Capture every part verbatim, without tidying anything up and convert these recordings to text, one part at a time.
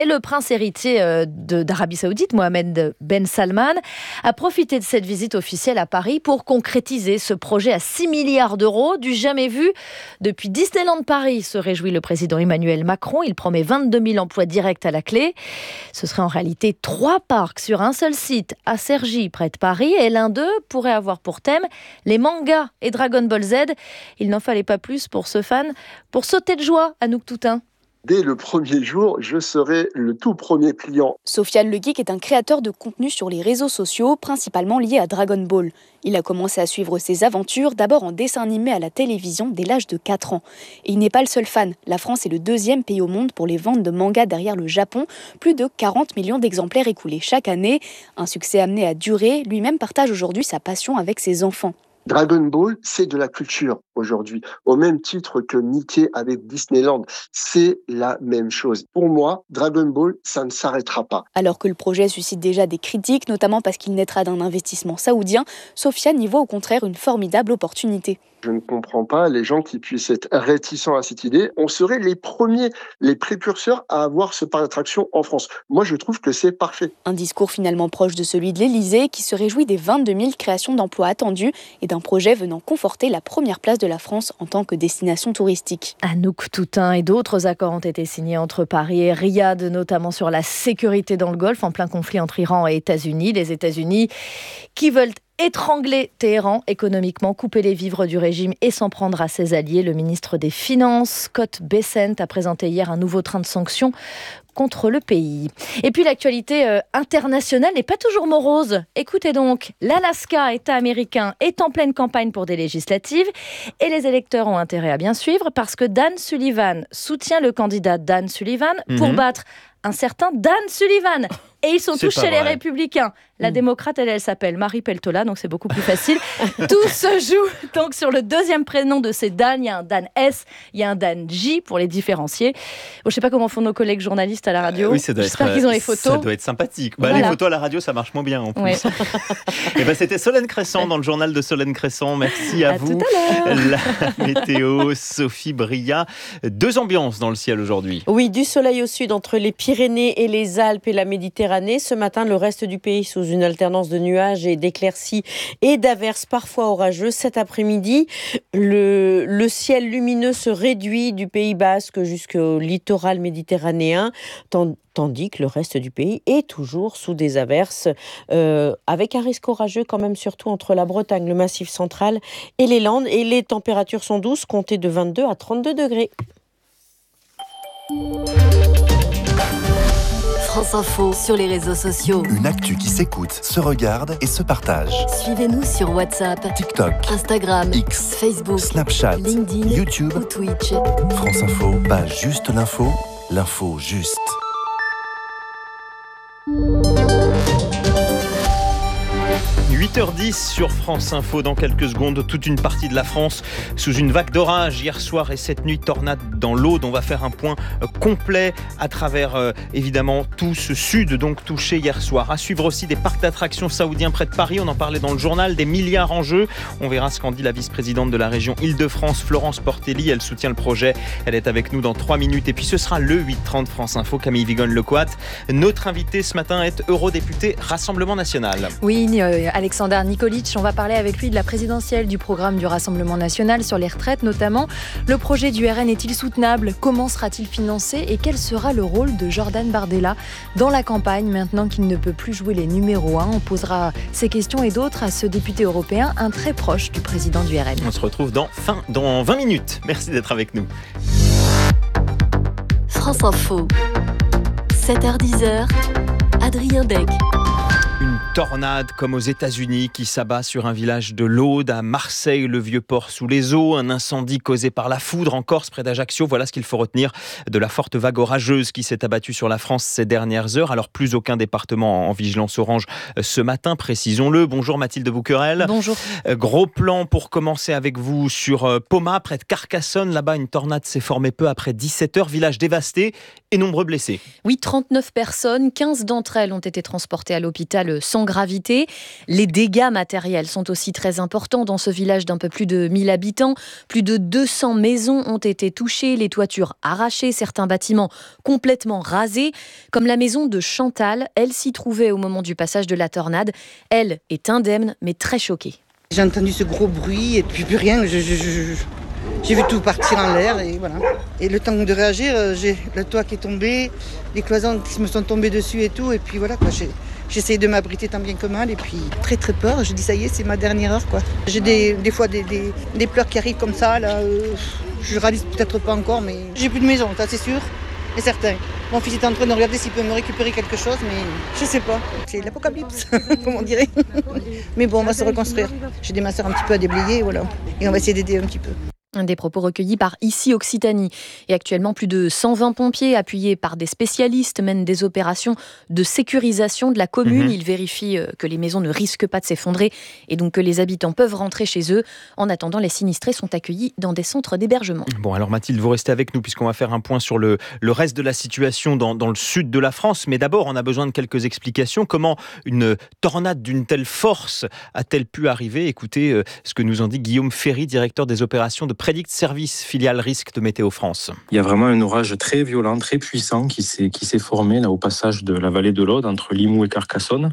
Et le prince héritier de, d'Arabie Saoudite, Mohamed Ben Salman, a profité de cette visite officielle à Paris pour concrétiser ce projet à six milliards d'euros, du jamais vu depuis Disneyland Paris, se réjouit le président Emmanuel Macron. Il promet vingt-deux mille emplois directs à la clé. Ce serait en réalité trois parcs sur un seul site, à Cergy, près de Paris, et l'un d'eux pourrait avoir pour thème les mangas et Dragon Ball Z. Il n'en fallait pas plus pour ce fan, pour sauter de joie, Anouk Toutain. Dès le premier jour, je serai le tout premier client. Sofiane Le Geek est un créateur de contenu sur les réseaux sociaux, principalement lié à Dragon Ball. Il a commencé à suivre ses aventures, d'abord en dessin animé à la télévision dès l'âge de quatre ans. Et il n'est pas le seul fan. La France est le deuxième pays au monde pour les ventes de mangas derrière le Japon. Plus de quarante millions d'exemplaires écoulés chaque année. Un succès amené à durer. Lui-même partage aujourd'hui sa passion avec ses enfants. Dragon Ball, c'est de la culture aujourd'hui. Au même titre que Mickey avec Disneyland, c'est la même chose. Pour moi, Dragon Ball, ça ne s'arrêtera pas. Alors que le projet suscite déjà des critiques, notamment parce qu'il naîtra d'un investissement saoudien, Sofiane y voit au contraire une formidable opportunité. Je ne comprends pas les gens qui puissent être réticents à cette idée. On serait les premiers, les précurseurs à avoir ce parc d'attractions en France. Moi, je trouve que c'est parfait. Un discours finalement proche de celui de l'Élysée, qui se réjouit des vingt-deux mille créations d'emplois attendues et d'un projet venant conforter la première place de la France en tant que destination touristique. Anouk Toutain et d'autres accords ont été signés entre Paris et Riyad, notamment sur la sécurité dans le Golfe, en plein conflit entre Iran et États-Unis. Les États-Unis qui veulent étrangler Téhéran économiquement, couper les vivres du régime et s'en prendre à ses alliés. Le ministre des Finances, Scott Bessent, a présenté hier un nouveau train de sanctions contre le pays. Et puis l'actualité euh, internationale n'est pas toujours morose. Écoutez donc, l'Alaska, État américain, est en pleine campagne pour des législatives et les électeurs ont intérêt à bien suivre parce que Dan Sullivan soutient le candidat Dan Sullivan mmh. pour battre un certain Dan Sullivan. Et ils sont c'est tous chez vrai. les Républicains. La mmh. démocrate, elle, elle s'appelle Marie Peltola, donc c'est beaucoup plus facile. Tout se joue donc sur le deuxième prénom de ces Dan. Il y a un Dan S, il y a un Dan J pour les différencier. Bon, je ne sais pas comment font nos collègues journalistes à la radio. Euh, oui, ça doit J'espère être, qu'ils ont les photos. Ça doit être sympathique. Bah, voilà. Les photos à la radio, ça marche moins bien en plus. Ouais. Et ben, c'était Solène Cresson dans le journal de Solène Cresson. Merci à, à vous. Tout à l'heure. La météo, Sophie Bria. Deux ambiances dans le ciel aujourd'hui. Oui, du soleil au sud entre les Pyrénées et les Alpes et la Méditerranée. Ce matin, le reste du pays sous une alternance de nuages et d'éclaircies et d'averses parfois orageuses. Cet après-midi, le, le ciel lumineux se réduit du Pays Basque jusqu'au littoral méditerranéen, tandis que le reste du pays est toujours sous des averses, euh, avec un risque orageux quand même, surtout entre la Bretagne, le Massif central et les Landes. Et les températures sont douces, comptées de vingt-deux à trente-deux degrés. France Info sur les réseaux sociaux. Une actu qui s'écoute, se regarde et se partage. Suivez-nous sur WhatsApp, TikTok, Instagram, X, Facebook, Snapchat, LinkedIn, YouTube ou Twitch. France Info, pas juste l'info, l'info juste. huit heures dix sur France Info. Dans quelques secondes, toute une partie de la France sous une vague d'orage hier soir et cette nuit, tornade dans l'Aude. On va faire un point complet à travers euh, évidemment tout ce sud donc touché hier soir. À suivre aussi des parcs d'attractions saoudiens près de Paris. On en parlait dans le journal, des milliards en jeu. On verra ce qu'en dit la vice-présidente de la région Île-de-France, Florence Portelli. Elle soutient le projet. Elle est avec nous dans trois minutes. Et puis ce sera le huit trente France Info. Camille Vigone-Lecoat. Notre invité ce matin est eurodéputé Rassemblement National. Oui, euh, Alexander Nikolic, on va parler avec lui de la présidentielle, du programme du Rassemblement National sur les retraites notamment. Le projet du R N est-il soutenable ? Comment sera-t-il financé ? Et quel sera le rôle de Jordan Bardella dans la campagne maintenant qu'il ne peut plus jouer les numéros un ? On posera ces questions et d'autres à ce député européen, un très proche du président du R N. On se retrouve dans, fin, dans vingt minutes. Merci d'être avec nous. France Info, sept heures dix, Adrien Beck. Une tornade comme aux États-Unis qui s'abat sur un village de l'Aude, à Marseille, le Vieux-Port sous les eaux, un incendie causé par la foudre en Corse près d'Ajaccio. Voilà ce qu'il faut retenir de la forte vague orageuse qui s'est abattue sur la France ces dernières heures. Alors plus aucun département en vigilance orange ce matin, précisons-le. Bonjour Mathilde Bouquerel. Bonjour. Gros plan pour commencer avec vous sur Poma, près de Carcassonne. Là-bas, une tornade s'est formée peu après dix-sept heures, village dévasté et nombreux blessés. Oui, trente-neuf personnes, quinze d'entre elles ont été transportées à l'hôpital sans sans gravité. Les dégâts matériels sont aussi très importants dans ce village d'un peu plus de mille habitants. Plus de deux cents maisons ont été touchées, les toitures arrachées, certains bâtiments complètement rasés, comme la maison de Chantal. Elle s'y trouvait au moment du passage de la tornade. Elle est indemne, mais très choquée. J'ai entendu ce gros bruit et puis plus rien. Je, je, je, j'ai vu tout partir en l'air et voilà. Et le temps de réagir, j'ai le toit qui est tombé, les cloisons qui me sont tombées dessus et tout. Et puis voilà, quoi, j'ai, j'ai essayé de m'abriter tant bien que mal et puis très très peur. Je dis ça y est, c'est ma dernière heure, quoi. J'ai des, des fois des, des, des pleurs qui arrivent comme ça. Là, euh, je réalise peut-être pas encore, mais j'ai plus de maison, ça c'est sûr et certain. Mon fils est en train de regarder s'il peut me récupérer quelque chose, mais je sais pas. C'est l'apocalypse, comme on dirait. Mais bon, on va se reconstruire. J'ai des masseurs un petit peu à déblayer, voilà. Et on va essayer d'aider un petit peu. Des propos recueillis par Ici Occitanie. Et actuellement, plus de cent vingt pompiers, appuyés par des spécialistes, mènent des opérations de sécurisation de la commune. Mmh. Ils vérifient que les maisons ne risquent pas de s'effondrer et donc que les habitants peuvent rentrer chez eux. En attendant, les sinistrés sont accueillis dans des centres d'hébergement. Bon, alors Mathilde, vous restez avec nous puisqu'on va faire un point sur le, le reste de la situation dans, dans le sud de la France. Mais d'abord, on a besoin de quelques explications. Comment une tornade d'une telle force a-t-elle pu arriver ? Écoutez euh, ce que nous en dit Guillaume Ferry, directeur des opérations de Prédict Service, filiale risque de Météo France. Il y a vraiment un orage très violent, très puissant qui s'est, qui s'est formé là, au passage de la vallée de l'Aude entre Limoux et Carcassonne.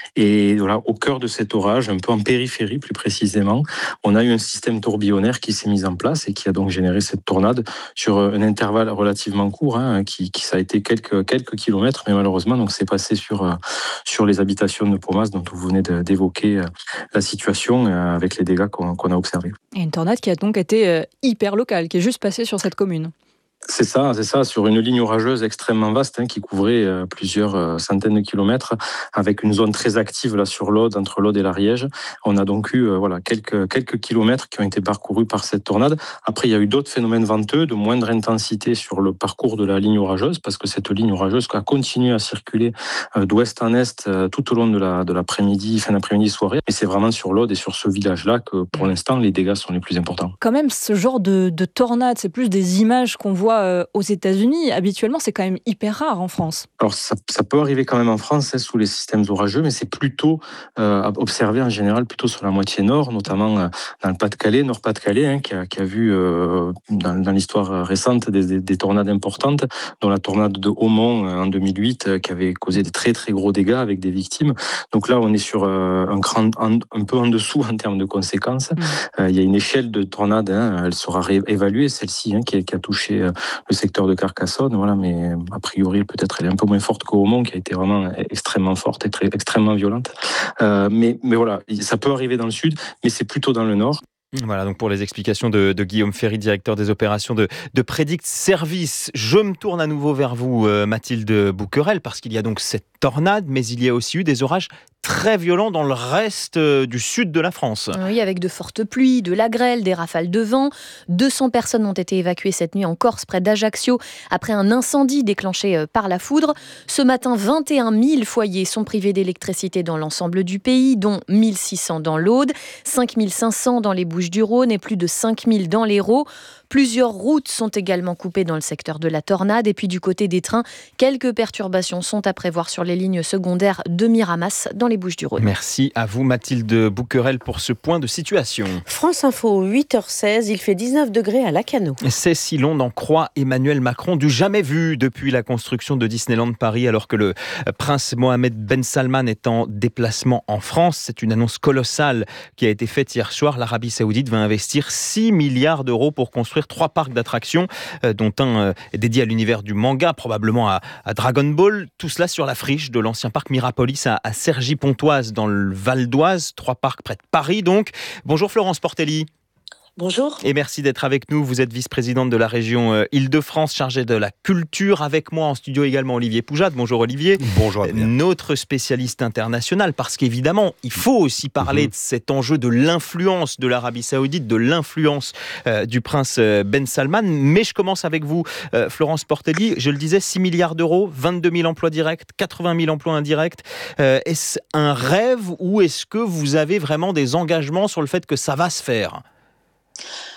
Et voilà, au cœur de cet orage, un peu en périphérie plus précisément, on a eu un système tourbillonnaire qui s'est mis en place et qui a donc généré cette tornade sur un intervalle relativement court, hein, qui, qui ça a été quelques, quelques kilomètres, mais malheureusement donc c'est passé sur, sur les habitations de Paumas, dont vous venez de, d'évoquer la situation avec les dégâts qu'on, qu'on a observés. Et une tornade qui a donc été hyper locale, qui est juste passée sur cette commune. C'est ça, c'est ça, sur une ligne orageuse extrêmement vaste hein, qui couvrait euh, plusieurs euh, centaines de kilomètres, avec une zone très active là sur l'Aude, entre l'Aude et l'Ariège. On a donc eu euh, voilà quelques quelques kilomètres qui ont été parcourus par cette tornade. Après, il y a eu d'autres phénomènes venteux de moindre intensité sur le parcours de la ligne orageuse, parce que cette ligne orageuse a continué à circuler euh, d'ouest en est euh, tout au long de la de l'après-midi, fin d'après-midi, soirée. Et c'est vraiment sur l'Aude et sur ce village-là que pour l'instant les dégâts sont les plus importants. Quand même, ce genre de, de tornade, c'est plus des images qu'on voit aux États-Unis. Habituellement, c'est quand même hyper rare en France. Alors, ça, ça peut arriver quand même en France, hein, sous les systèmes orageux, mais c'est plutôt euh, observé en général plutôt sur la moitié nord, notamment euh, dans le Pas-de-Calais, Nord-Pas-de-Calais, hein, qui, a, qui a vu euh, dans, dans l'histoire récente des, des, des tornades importantes, dont la tornade de Haumont euh, en deux mille huit, euh, qui avait causé des très très gros dégâts avec des victimes. Donc là, on est sur euh, un, grand, un, un peu en dessous en termes de conséquences. Mmh. Euh, il y a une échelle de tornade, hein, elle sera réévaluée, celle-ci, hein, qui, a, qui a touché euh, le secteur de Carcassonne, voilà, mais a priori peut-être elle est un peu moins forte qu'au Haumont, qui a été vraiment extrêmement forte et très, extrêmement violente. Euh, mais, mais voilà, ça peut arriver dans le sud, mais c'est plutôt dans le nord. Voilà donc pour les explications de, de Guillaume Ferry, directeur des opérations de, de Prédict Service. Je me tourne à nouveau vers vous, Mathilde Bouquerel, parce qu'il y a donc cette tornade, mais il y a aussi eu des orages très violents dans le reste du sud de la France. Oui, avec de fortes pluies, de la grêle, des rafales de vent. deux cents personnes ont été évacuées cette nuit en Corse, près d'Ajaccio, après un incendie déclenché par la foudre. Ce matin, vingt et un mille foyers sont privés d'électricité dans l'ensemble du pays, dont mille six cents dans l'Aude, cinq mille cinq cents dans les Bouches-du-Rhône et plus de cinq mille dans l'Hérault. Plusieurs routes sont également coupées dans le secteur de la tornade. Et puis du côté des trains, quelques perturbations sont à prévoir sur les lignes secondaires de Miramas dans les Bouches-du-Rhône. Merci à vous Mathilde Bouquerel pour ce point de situation. France Info, huit heures seize, il fait dix-neuf degrés à Lacanau. C'est si long d'en croire Emmanuel Macron, du jamais vu depuis la construction de Disneyland Paris, alors que le prince Mohamed Ben Salman est en déplacement en France. C'est une annonce colossale qui a été faite hier soir. L'Arabie Saoudite va investir six milliards d'euros pour construire trois parcs d'attractions, euh, dont un euh, est dédié à l'univers du manga, probablement à, à Dragon Ball. Tout cela sur la friche de l'ancien parc Mirapolis à, à Cergy-Pontoise, dans le Val d'Oise. Trois parcs près de Paris, donc. Bonjour Florence Portelli. Bonjour. Et merci d'être avec nous. Vous êtes vice-présidente de la région euh, Île-de-France, chargée de la culture. Avec moi en studio également Olivier Poujade. Bonjour Olivier. Bonjour Adrien. Notre spécialiste international, parce qu'évidemment, il faut aussi parler mm-hmm. de cet enjeu de l'influence de l'Arabie Saoudite, de l'influence euh, du prince euh, Ben Salman. Mais je commence avec vous, euh, Florence Portelli. Je le disais, six milliards d'euros, vingt-deux mille emplois directs, quatre-vingt mille emplois indirects. Euh, est-ce un rêve ou est-ce que vous avez vraiment des engagements sur le fait que ça va se faire ?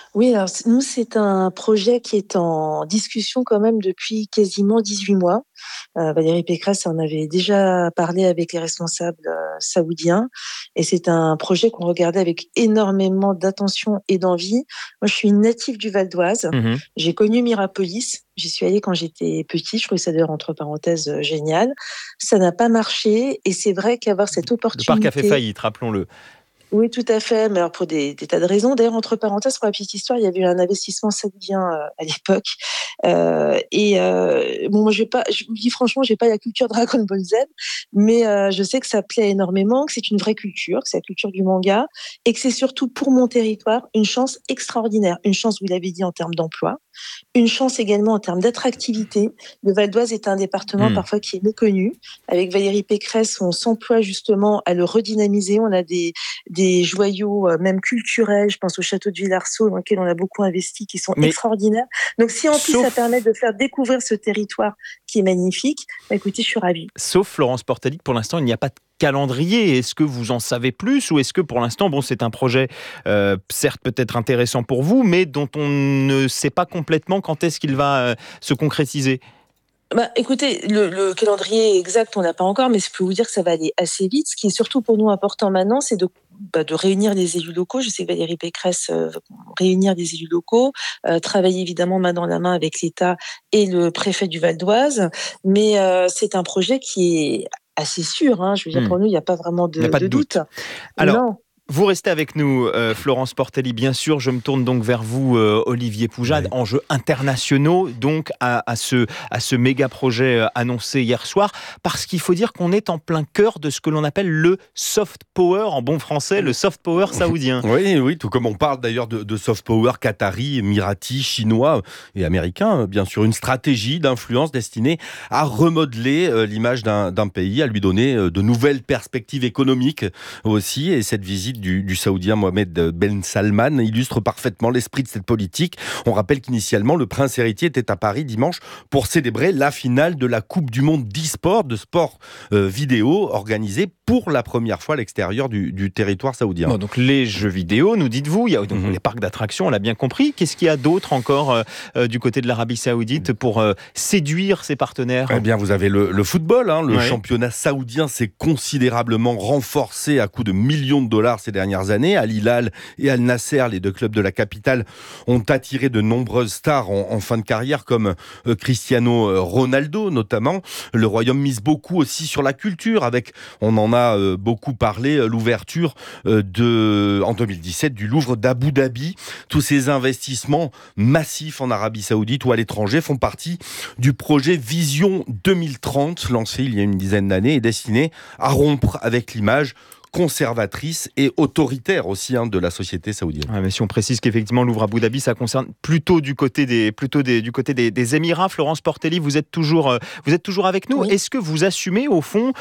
Oui, alors nous, c'est un projet qui est en discussion quand même depuis quasiment dix-huit mois. Euh, Valérie Pécresse en avait déjà parlé avec les responsables euh, saoudiens et c'est un projet qu'on regardait avec énormément d'attention et d'envie. Moi, je suis une native du Val d'Oise. Mmh. J'ai connu Mirapolis. J'y suis allée quand j'étais petite. Je trouvais ça d'ailleurs, entre parenthèses, euh, génial. Ça n'a pas marché et c'est vrai qu'avoir cette opportunité... Le parc a fait faillite, rappelons-le. Oui, tout à fait, mais alors pour des, des tas de raisons. D'ailleurs, entre parenthèses, pour la petite histoire, il y avait eu un investissement saoudien euh, à l'époque. Euh, et euh, bon, moi, je vais pas, je vous dis franchement, j'ai pas la culture Dragon Ball Z, mais euh, je sais que ça plaît énormément, que c'est une vraie culture, que c'est la culture du manga, et que c'est surtout pour mon territoire une chance extraordinaire, une chance, vous l'avez dit, en termes d'emploi, une chance également en termes d'attractivité. Le Val d'Oise est un département mmh. parfois qui est méconnu. Avec Valérie Pécresse, on s'emploie justement à le redynamiser. On a des des joyaux, euh, même culturels, je pense au château de Villarceau, dans lequel on a beaucoup investi, qui sont Mais extraordinaires. Donc si en plus sauf... ça permet de faire découvrir ce territoire qui est magnifique, bah, écoutez, je suis ravie. Sauf Florence Portelli, pour l'instant, il n'y a pas de calendrier. Est-ce que vous en savez plus ou est-ce que pour l'instant, bon, c'est un projet euh, certes peut-être intéressant pour vous, mais dont on ne sait pas complètement quand est-ce qu'il va euh, se concrétiser ? Bah, écoutez, le, le calendrier exact, on n'a pas encore, mais je peux vous dire que ça va aller assez vite. Ce qui est surtout pour nous important maintenant, c'est de, bah, de réunir les élus locaux. Je sais que Valérie Pécresse euh, veut réunir des élus locaux, euh, travailler évidemment main dans la main avec l'État et le préfet du Val d'Oise. Mais euh, c'est un projet qui est assez sûr. Hein. Je veux dire, pour mmh. nous, il n'y a pas vraiment de, pas de, de doute. doute. Alors, non. Vous restez avec nous, euh, Florence Portelli, bien sûr. Je me tourne donc vers vous, euh, Olivier Poujade. Oui. Enjeux internationaux, donc, à, à, ce, à ce méga projet euh, annoncé hier soir. Parce qu'il faut dire qu'on est en plein cœur de ce que l'on appelle le soft power, en bon français, le soft power saoudien. Oui, oui, tout comme on parle d'ailleurs de, de soft power qatari, émirati, chinois et américain, bien sûr. Une stratégie d'influence destinée à remodeler euh, l'image d'un, d'un pays, à lui donner euh, de nouvelles perspectives économiques aussi. Et cette visite Du, du Saoudien Mohamed Ben Salman illustre parfaitement l'esprit de cette politique. On rappelle qu'initialement, le prince héritier était à Paris dimanche pour célébrer la finale de la Coupe du Monde d'e-sport, de sport euh, vidéo, organisée pour la première fois à l'extérieur du, du territoire saoudien. Bon, donc les jeux vidéo, nous dites-vous, il y a donc mmh. les parcs d'attractions, on l'a bien compris. Qu'est-ce qu'il y a d'autre encore euh, du côté de l'Arabie Saoudite pour euh, séduire ses partenaires ? Eh bien, vous avez le, le football. Hein, le ouais. championnat saoudien s'est considérablement renforcé à coups de millions de dollars ces dernières années. Al Hilal et Al Nasser, les deux clubs de la capitale, ont attiré de nombreuses stars en, en fin de carrière, comme euh, Cristiano Ronaldo notamment. Le Royaume mise beaucoup aussi sur la culture, avec, on en a euh, beaucoup parlé, l'ouverture euh, de, en deux mille dix-sept du Louvre d'Abu Dhabi. Tous ces investissements massifs en Arabie Saoudite ou à l'étranger font partie du projet Vision deux mille trente, lancé il y a une dizaine d'années et destiné à rompre avec l'image conservatrice et autoritaire aussi hein, de la société saoudienne. Ouais, mais si on précise qu'effectivement Louvre Abu Dhabi, ça concerne plutôt du côté des, plutôt des, du côté des, des Émirats. Florence Portelli, vous êtes toujours, euh, vous êtes toujours avec nous. Oui. Est-ce que vous assumez au fond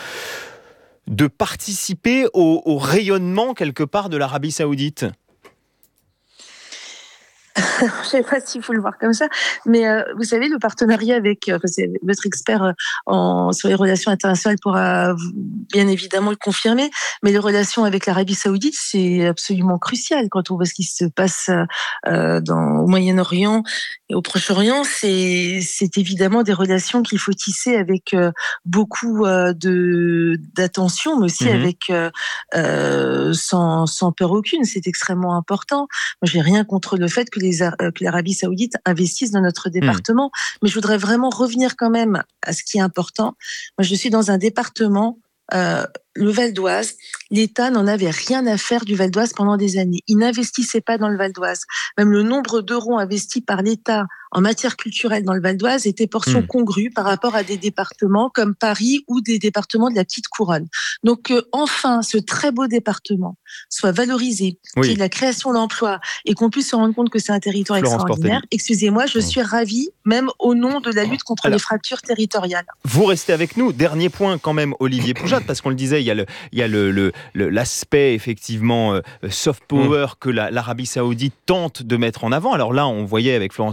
de participer au, au rayonnement quelque part de l'Arabie Saoudite ? Je ne sais pas s'il faut le voir comme ça, mais euh, vous savez, le partenariat avec euh, votre expert euh, en, sur les relations internationales pourra bien évidemment le confirmer, mais les relations avec l'Arabie Saoudite, c'est absolument crucial quand on voit ce qui se passe euh, dans, au Moyen-Orient et au Proche-Orient. C'est, c'est évidemment des relations qu'il faut tisser avec euh, beaucoup euh, de, d'attention, mais aussi mmh. avec euh, euh, sans, sans peur aucune. C'est extrêmement important. Moi, j'ai rien contre le fait que les que l'Arabie Saoudite investisse dans notre département. Mmh. Mais je voudrais vraiment revenir quand même à ce qui est important. Moi, je suis dans un département, euh, le Val d'Oise. L'État n'en avait rien à faire du Val d'Oise pendant des années. Il n'investissait pas dans le Val d'Oise. Même le nombre d'euros investis par l'État en matière culturelle dans le Val d'Oise était portion mmh. congrue par rapport à des départements comme Paris ou des départements de la Petite Couronne. Donc, euh, enfin, ce très beau département soit valorisé, oui. qu'il y ait de la création d'emplois et qu'on puisse se rendre compte que c'est un territoire Florence extraordinaire. Portelli. Excusez-moi, je suis ravie, même au nom de la lutte contre Alors, les fractures territoriales. Vous restez avec nous. Dernier point quand même, Olivier Poujade, parce qu'on le disait, il y a, le, il y a le, le, le, l'aspect effectivement euh, soft power mmh. que la, l'Arabie Saoudite tente de mettre en avant. Alors là, on voyait avec Florence Portelli qu'il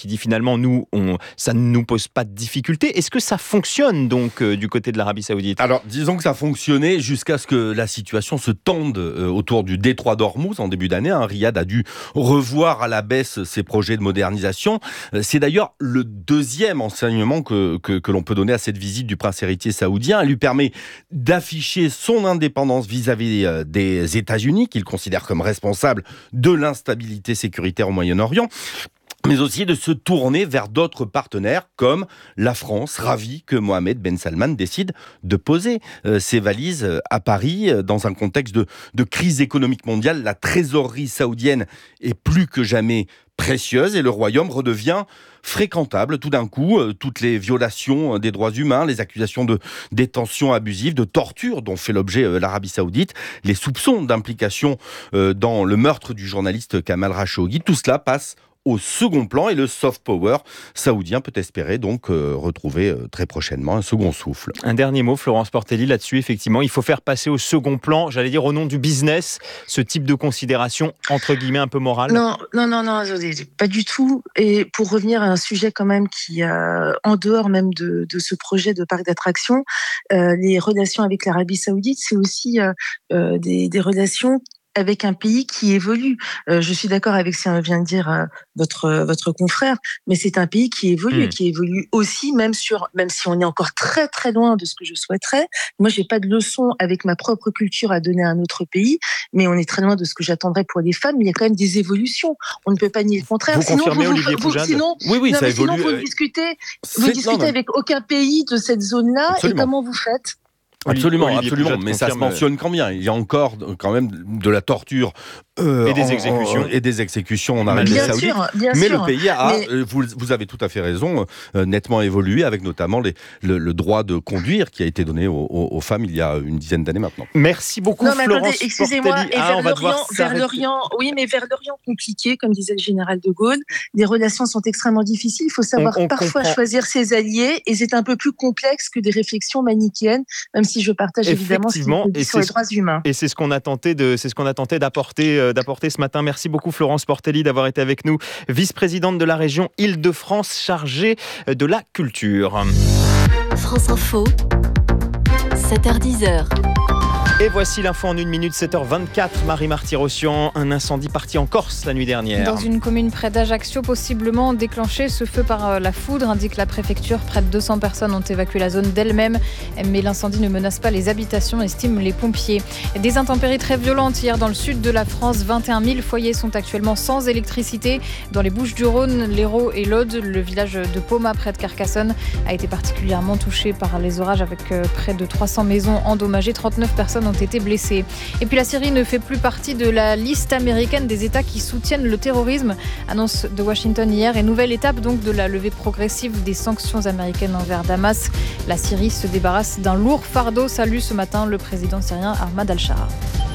qui dit finalement, nous, on, ça ne nous pose pas de difficultés. Est-ce que ça fonctionne donc euh, du côté de l'Arabie Saoudite ? Alors, disons que ça fonctionnait jusqu'à ce que la situation se tende euh, autour du détroit d'Ormuz en début d'année. Hein. Riyad a dû revoir à la baisse ses projets de modernisation. Euh, c'est d'ailleurs le deuxième enseignement que, que, que l'on peut donner à cette visite du prince héritier saoudien. Elle lui permet d'afficher son indépendance vis-à-vis euh, des États-Unis, qu'il considère comme responsable de l'instabilité sécuritaire au Moyen-Orient, mais aussi de se tourner vers d'autres partenaires comme la France, ravi que Mohamed Ben Salman décide de poser euh, ses valises à Paris euh, dans un contexte de, de crise économique mondiale. La trésorerie saoudienne est plus que jamais précieuse et le royaume redevient fréquentable tout d'un coup. Euh, toutes les violations des droits humains, les accusations de détention abusive, de torture dont fait l'objet euh, l'Arabie Saoudite, les soupçons d'implication euh, dans le meurtre du journaliste Kamal Khashoggi, tout cela passe au second plan et le soft power saoudien peut espérer donc euh, retrouver euh, très prochainement un second souffle. Un dernier mot, Florence Portelli, là-dessus, effectivement, il faut faire passer au second plan, j'allais dire au nom du business, ce type de considération, entre guillemets, un peu morale. Non, non, non, non, pas du tout. Et pour revenir à un sujet quand même qui, euh, en dehors même de, de ce projet de parc d'attractions, euh, les relations avec l'Arabie Saoudite, c'est aussi euh, euh, des, des relations avec un pays qui évolue. Euh, je suis d'accord avec ce que vient de dire euh, votre votre confrère, mais c'est un pays qui évolue, mmh. et qui évolue aussi, même sur, même si on est encore très très loin de ce que je souhaiterais. Moi, j'ai pas de leçon avec ma propre culture à donner à un autre pays, mais on est très loin de ce que j'attendrais pour les femmes. Mais il y a quand même des évolutions. On ne peut pas nier le contraire. Vous sinon, confirmez, vous, Olivier vous, Poujade ? Sinon, oui, oui, non, ça sinon, évolue. vous euh... discutez, vous discutez avec aucun pays de cette zone-là. Absolument. Et comment vous faites ? Absolument, Olivier absolument, Poujade mais ça se mentionne quand bien. Il y a encore euh, quand même de la torture euh, et des en, exécutions en, et des exécutions en Arabie bien Saoudite. Sûr, bien mais sûr. le pays a, mais... euh, vous, vous avez tout à fait raison, euh, nettement évolué avec notamment les, le, le droit de conduire qui a été donné aux, aux, aux femmes il y a une dizaine d'années maintenant. Merci beaucoup, non, mais Florence attendez, excusez-moi, Portelli. et ah, vers, on va l'Orient, vers l'Orient, oui, mais vers l'Orient compliqué, comme disait le général de Gaulle, les relations sont extrêmement difficiles. Il faut savoir on, on parfois comprend. choisir ses alliés, et c'est un peu plus complexe que des réflexions manichéennes, même si je partage évidemment ce qu'il dit sur les droits humains. Et c'est ce qu'on a tenté de, c'est ce qu'on a tenté d'apporter, euh, d'apporter ce matin. Merci beaucoup, Florence Portelli, d'avoir été avec nous, vice-présidente de la région Île-de-France, chargée de la culture. France Info, sept heures dix. Et voici l'info en une minute, sept heures vingt-quatre. Marie Marty-Rossian, un incendie parti en Corse la nuit dernière. Dans une commune près d'Ajaccio, possiblement déclenché, ce feu par la foudre, indique la préfecture. Près de deux cents personnes ont évacué la zone d'elle-même, mais l'incendie ne menace pas les habitations, estiment les pompiers. Des intempéries très violentes hier dans le sud de la France. vingt et un mille foyers sont actuellement sans électricité. Dans les Bouches-du-Rhône, l'Hérault et l'Aude, le village de Poma, près de Carcassonne, a été particulièrement touché par les orages avec près de trois cents maisons endommagées. trente-neuf personnes ont été blessés. Et puis la Syrie ne fait plus partie de la liste américaine des États qui soutiennent le terrorisme. Annonce de Washington hier et nouvelle étape donc de la levée progressive des sanctions américaines envers Damas. La Syrie se débarrasse d'un lourd fardeau, salue ce matin le président syrien Ahmad al-Shara.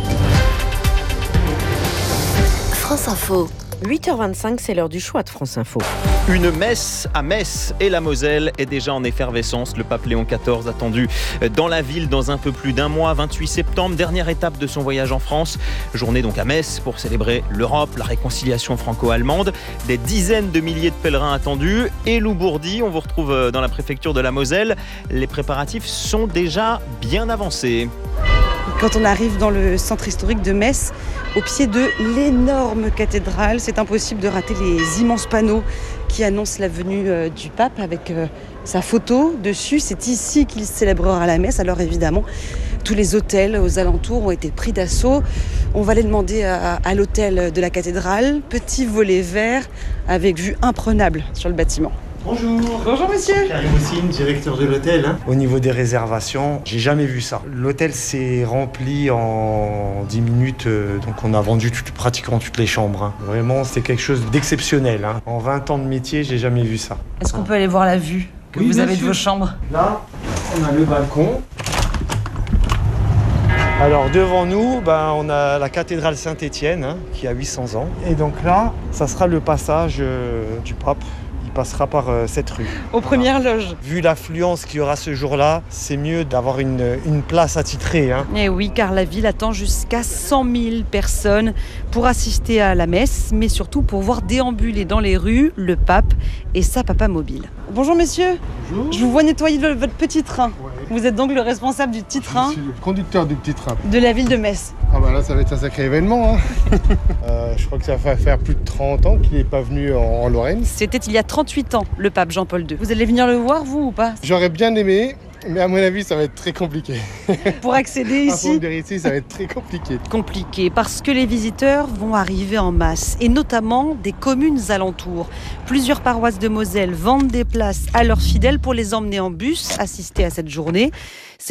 France Info. huit heures vingt-cinq, c'est l'heure du choix de France Info. Une messe à Metz et la Moselle est déjà en effervescence. Le pape Léon quatorze attendu dans la ville dans un peu plus d'un mois, vingt-huit septembre, dernière étape de son voyage en France. Journée donc à Metz pour célébrer l'Europe, la réconciliation franco-allemande. Des dizaines de milliers de pèlerins attendus. Et Lou Bourdi, on vous retrouve dans la préfecture de la Moselle. Les préparatifs sont déjà bien avancés. Quand on arrive dans le centre historique de Metz, au pied de l'énorme cathédrale, c'est impossible de rater les immenses panneaux qui annoncent la venue euh, du pape avec euh, sa photo dessus. C'est ici qu'il célébrera la messe. Alors évidemment, tous les hôtels aux alentours ont été pris d'assaut. On va aller demander à, à l'hôtel de la cathédrale, petit volet vert avec vue imprenable sur le bâtiment. Bonjour. Bonjour monsieur. Karim Houssine, directeur de l'hôtel. Hein. Au niveau des réservations, j'ai jamais vu ça. L'hôtel s'est rempli en dix minutes, euh, donc on a vendu tout, pratiquement toutes les chambres. Hein. Vraiment, c'est quelque chose d'exceptionnel. Hein. En vingt ans de métier, j'ai jamais vu ça. Est-ce qu'on peut aller voir la vue que oui, vous avez sûr. de vos chambres? Là, on a le balcon. Alors devant nous, ben, on a la cathédrale Saint-Étienne, hein, qui a huit cents ans. Et donc là, ça sera le passage euh, du pape. passera par euh, cette rue. Aux premières loges. Vu l'affluence qu'il y aura ce jour-là, c'est mieux d'avoir une, une place attitrée. Hein. Et oui, car la ville attend jusqu'à cent mille personnes pour assister à la messe, mais surtout pour voir déambuler dans les rues le pape et sa papa mobile. Bonjour messieurs. Bonjour. Je vous vois nettoyer votre petit train. Ouais. Vous êtes donc le responsable du petit train. Je suis le conducteur du petit train. De la ville de Metz. Ah bah là ça va être un sacré événement. Hein. euh, je crois que ça va faire plus de trente ans qu'il n'est pas venu en, en Lorraine. C'était il y a trente-huit ans, le pape Jean-Paul deux. Vous allez venir le voir vous ou pas? J'aurais bien aimé. Mais à mon avis, ça va être très compliqué. Pour accéder ici, Pour ici, ça va être très compliqué. Compliqué parce que les visiteurs vont arriver en masse et notamment des communes alentours. Plusieurs paroisses de Moselle vendent des places à leurs fidèles pour les emmener en bus, assister à cette journée.